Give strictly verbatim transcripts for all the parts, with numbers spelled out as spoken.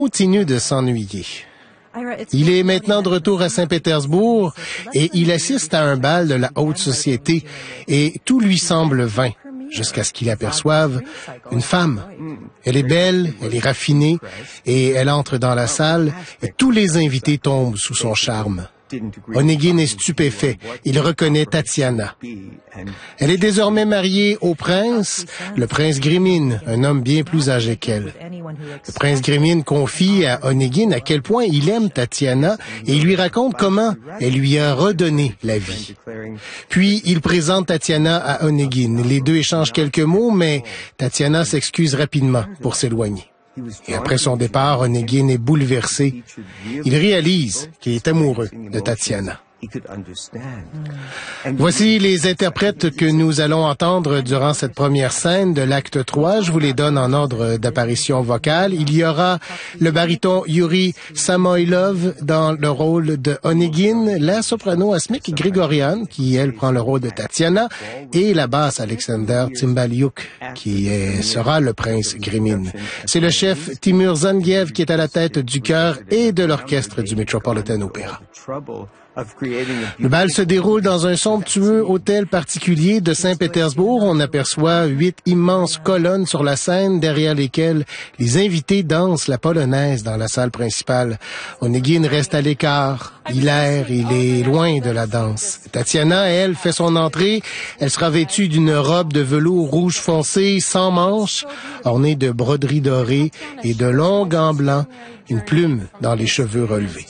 continue de s'ennuyer. Il est maintenant de retour à Saint-Pétersbourg et il assiste à un bal de la haute société et tout lui semble vain jusqu'à ce qu'il aperçoive une femme. Elle est belle, elle est raffinée et elle entre dans la salle et tous les invités tombent sous son charme. Onegin est stupéfait. Il reconnaît Tatiana. Elle est désormais mariée au prince, le prince Grimmin, un homme bien plus âgé qu'elle. Le prince Grimmin confie à Onegin à quel point il aime Tatiana et il lui raconte comment elle lui a redonné la vie. Puis, il présente Tatiana à Onegin. Les deux échangent quelques mots, mais Tatiana s'excuse rapidement pour s'éloigner. Et après son départ, Onegin est bouleversé. Il réalise qu'il est amoureux de Tatiana. Voici les interprètes que nous allons entendre durant cette première scène de l'acte trois. Je vous les donne en ordre d'apparition vocale. Il y aura le baryton Yuri Samoilov dans le rôle de Onegin, la soprano Asmik Grigorian, qui, elle, prend le rôle de Tatiana, et la basse Alexander Timbaliuk, qui est, sera le prince Grimmin. C'est le chef Timur Zangiev qui est à la tête du chœur et de l'orchestre du Metropolitan Opera. Le bal se déroule dans un somptueux hôtel particulier de Saint-Pétersbourg. On aperçoit huit immenses colonnes sur la scène derrière lesquelles les invités dansent la polonaise dans la salle principale. Onegin reste à l'écart. Il erre, il est loin de la danse. Tatiana, elle, fait son entrée. Elle sera vêtue d'une robe de velours rouge foncé, sans manches, ornée de broderies dorées et de longs gants blancs, une plume dans les cheveux relevés.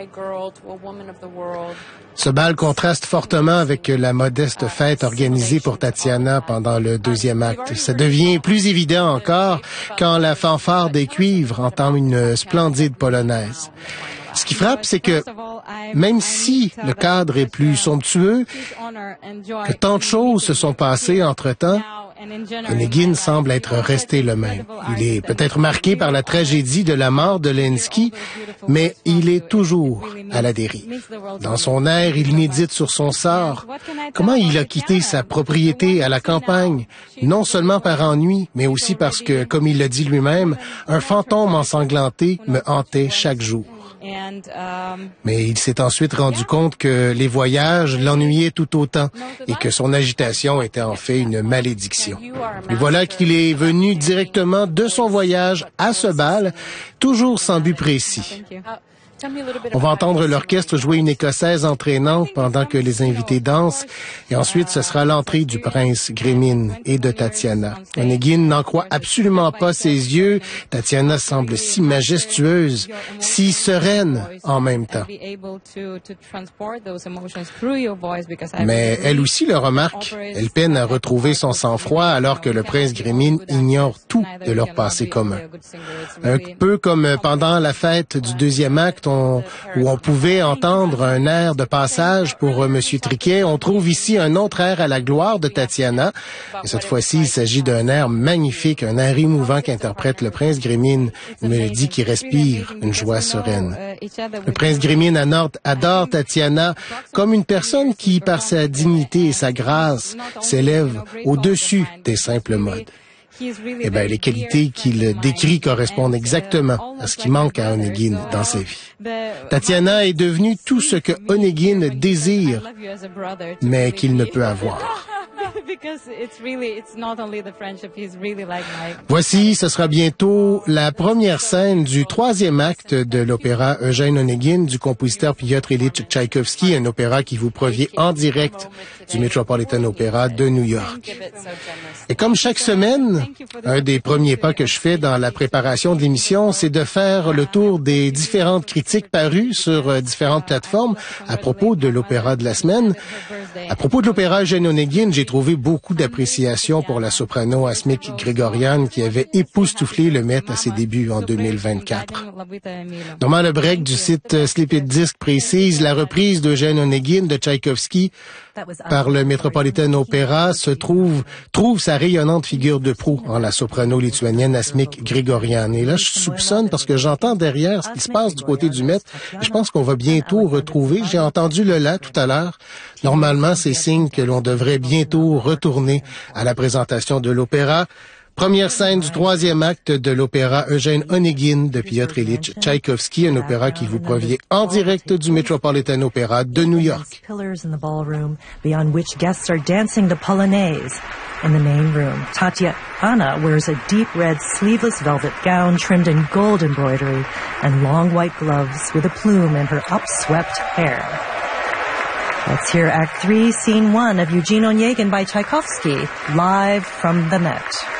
Ce bal contraste fortement avec la modeste fête organisée pour Tatiana pendant le deuxième acte. Ça devient plus évident encore quand la fanfare des cuivres entame une splendide polonaise. Ce qui frappe, c'est que même si le cadre est plus somptueux, que tant de choses se sont passées entre-temps, Onegin semble être resté le même. Il est peut-être marqué par la tragédie de la mort de Lenski, mais il est toujours à la dérive. Dans son air, il médite sur son sort. Comment il a quitté sa propriété à la campagne, non seulement par ennui, mais aussi parce que, comme il l'a dit lui-même, un fantôme ensanglanté me hantait chaque jour. Mais il s'est ensuite rendu compte que les voyages l'ennuyaient tout autant et que son agitation était en fait une malédiction. Et voilà qu'il est venu directement de son voyage à ce bal, toujours sans but précis. On va entendre l'orchestre jouer une écossaise entraînante pendant que les invités dansent, et ensuite ce sera l'entrée du prince Grimmin et de Tatiana. Onegin n'en croit absolument pas ses yeux. Tatiana semble si majestueuse, si sereine en même temps. Mais elle aussi le remarque. Elle peine à retrouver son sang-froid alors que le prince Grimmin ignore tout de leur passé commun. Un peu comme pendant la fête du deuxième acte, On, où on pouvait entendre un air de passage pour euh, Monsieur Triquet. On trouve ici un autre air à la gloire de Tatiana. Et cette fois-ci, il s'agit d'un air magnifique, un air émouvant qu'interprète le prince Grimmin, une mélodie qui respire une joie sereine. Le prince Grimmin adore Tatiana comme une personne qui, par sa dignité et sa grâce, s'élève au-dessus des simples modes. Eh bien, les qualités qu'il décrit correspondent exactement à ce qui manque à Onegin dans sa vie. Tatiana est devenue tout ce que Onegin désire, mais qu'il ne peut avoir. Voici, ce sera bientôt la première scène du troisième acte de l'opéra Eugène Onegin du compositeur Piotr Ilyich Tchaïkovski, un opéra qui vous provient en direct du Metropolitan Opera de New York. Et comme chaque semaine, un des premiers pas que je fais dans la préparation de l'émission, c'est de faire le tour des différentes critiques parues sur différentes plateformes à propos de l'opéra de la semaine. À propos de l'opéra Eugène Onegin, j'ai trouvé beaucoup d'appréciation pour la soprano Asmik Grigorian qui avait époustouflé le Met à ses débuts en deux mille vingt-quatre. Normand Lebrec du site Sleep It Disc précise la reprise d'Eugène Onegin de Tchaïkovski par le Metropolitan Opera se trouve, trouve sa rayonnante figure de proue en la soprano lituanienne Asmik Grigorian. Et là, je soupçonne parce que j'entends derrière ce qui se passe du côté du Met. Et je pense qu'on va bientôt retrouver. J'ai entendu le la tout à l'heure. Normalement, c'est signe que l'on devrait bientôt retourner à la présentation de l'opéra. Première scène du troisième acte de l'opéra Eugène Onégine de Piotr Ilyich Tchaïkovski, un opéra qui vous provient en direct du Metropolitan Opera de New York. Pillars in the ballroom beyond which guests are dancing the polonaise. In the main room, Tatiana wears a deep red sleeveless velvet gown trimmed in gold embroidery and long white gloves with a plume in her upswept hair. Let's hear Act three, Scene one of Eugene Onegin by Tchaikovsky, live from the Met.